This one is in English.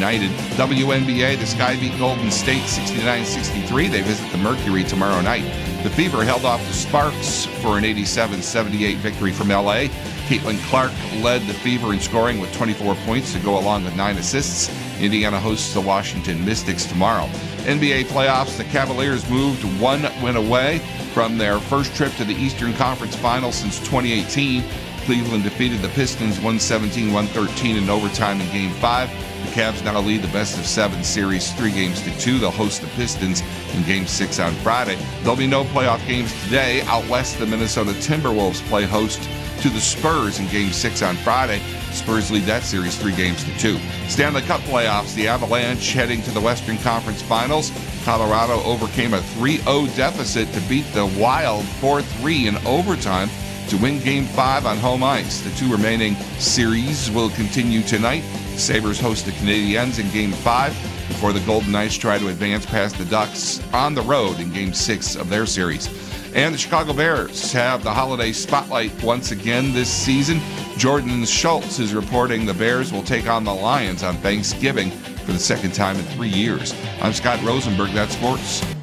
United. WNBA, the Sky beat Golden State 69-63. They visit the Mercury tomorrow night. The Fever held off the Sparks for an 87-78 victory from LA. Caitlin Clark led the Fever in scoring with 24 points to go along with 9 assists. Indiana hosts the Washington Mystics tomorrow. NBA playoffs, the Cavaliers moved 1 win away from their first trip to the Eastern Conference Finals since 2018. Cleveland defeated the Pistons 117-113 in overtime in Game 5. The Cavs now lead the best-of-7 series 3-2. They'll host the Pistons in Game 6 on Friday. There'll be no playoff games today. Out west, the Minnesota Timberwolves play host to the Spurs in Game 6 on Friday. Spurs lead that series 3-2. Stanley Cup playoffs, the Avalanche heading to the Western Conference Finals. Colorado overcame a 3-0 deficit to beat the Wild 4-3 in overtime to win Game 5 on home ice. The 2 remaining series will continue tonight. The Sabres host the Canadiens in Game 5 before the Golden Knights try to advance past the Ducks on the road in Game 6 of their series. And the Chicago Bears have the holiday spotlight once again this season. Jordan Schultz is reporting the Bears will take on the Lions on Thanksgiving for the second time in 3 years. I'm Scott Rosenberg. That's sports.